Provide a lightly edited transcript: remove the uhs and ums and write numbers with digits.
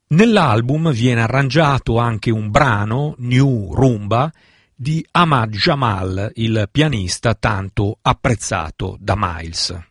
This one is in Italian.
Nell'album viene arrangiato anche un brano, New Rumba, di Ahmad Jamal, il pianista tanto apprezzato da Miles.